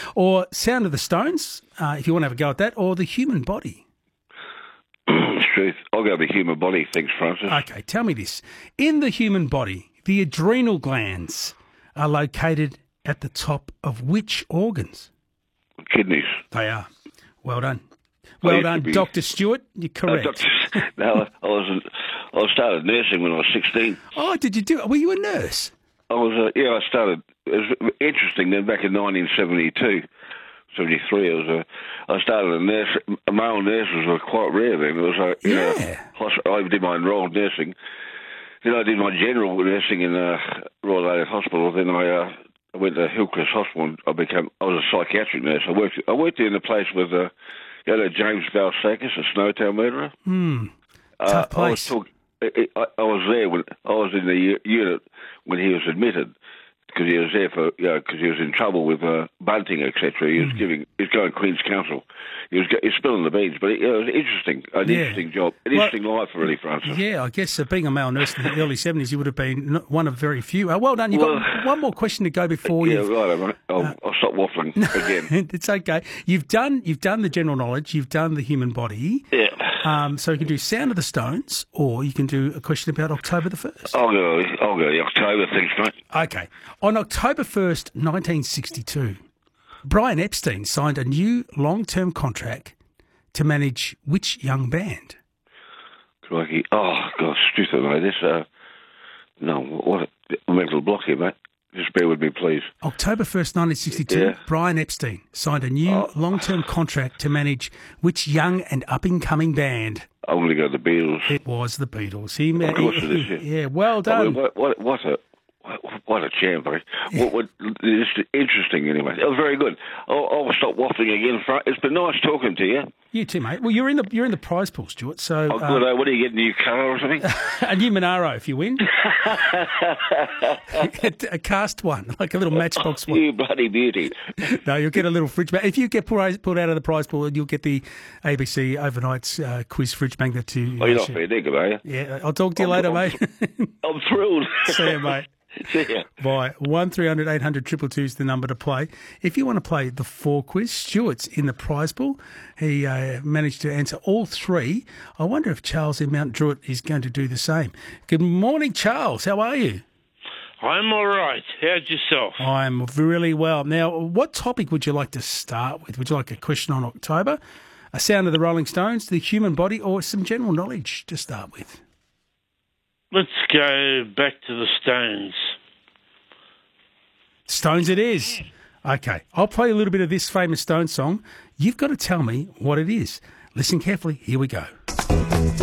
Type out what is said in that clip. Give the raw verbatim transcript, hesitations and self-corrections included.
Or Sound of the Stones, uh, if you want to have a go at that, or the human body. Truth. I'll go with the human body. Thanks, Francis. Okay, tell me this. In the human body, the adrenal glands are located at the top of which organs? Kidneys. They are. Well done. I Well used to done, be- Doctor Stewart. You're Uh, correct. doctor, no, I was. I started nursing when I was sixteen. Oh, did you do it? Were you a nurse? I was. Uh, yeah, I started. It was interesting. Then back in nineteen seventy-two, seventy-three, I was. Uh, I started a nurse. Male nurses were quite rare then. It was. Uh, you know, Yeah. hos- I did my enrolled nursing. Then I did my general nursing in uh, Royal Adelaide Hospital. Then I. Uh, I went to Hillcrest Hospital. And I became. I was a psychiatric nurse. I worked. I worked in a place with. Uh, you know, James Valsakis, a Snowtown murderer. Hmm. Uh, Tough I was, place. talk, I, I I was there when I was in the u- unit when he was admitted because he was there for you know because he was in trouble with uh, bunting et cetera. He was Hmm. giving he was going Queen's Counsel. He was he was spilling the beans, but it, it was interesting, an Yeah. interesting job, an Well, interesting life really, Francis. Yeah, I guess uh, being a male nurse in the early seventies, you would have been n- one of very few. Uh, well done. You've Well- got one more question to go before Yeah, you. right. mate. I'll, I'll stop waffling again. It's okay. You've done you've done the general knowledge. You've done the human body. Yeah, Um, so you can do Sound of the Stones, or you can do a question about October the first. I'll go. I'll go the October. Thanks, mate. Okay. On October first, nineteen sixty-two, Brian Epstein signed a new long-term contract to manage which young band? Crikey. Oh gosh, stupid mate. This uh, no, what a mental block here, mate. Just bear with me, please. October first, nineteen sixty-two, Yeah. Brian Epstein signed a new Oh. long-term contract to manage which young and up-and-coming band? I'm going to go the Beatles. It was the Beatles. He, Of course it is, yeah. yeah, well I done. mean, what, what, what a what, what a champ! eh? What, what, it's interesting anyway. It was very good. I'll, I'll stop waffling again. Fra- It's been nice talking to you. You too, mate. Well, you're in the you're in the prize pool, Stuart. So Oh, uh, good. eh? What do you get? A new car or something? a new Monaro if you win. A cast one, like a little matchbox one. You bloody beauty. No, you'll get a little fridge magnet. If you get pulled pulled out of the prize pool, you'll get the A B C overnight uh, quiz fridge magnet to. Oh, you're not share. fair dinkum, are you? Yeah, I'll talk to you I'm- later, I'm- mate. I'm thrilled. See you, mate. See ya. Bye. one three hundred eight hundred two two two is the number to play. If you want to play the four quiz, Stuart's in the prize pool. He uh, managed to answer all three. I wonder if Charles in Mount Druitt is going to do the same. Good morning, Charles. How are you? I'm all right. How's yourself? I'm really well. Now, what topic would you like to start with? Would you like a question on October, a sound of the Rolling Stones, the human body, or some general knowledge to start with? Let's go back to the Stones. Stones it is. Okay, I'll play a little bit of this famous Stones song. You've got to tell me what it is. Listen carefully. Here we go.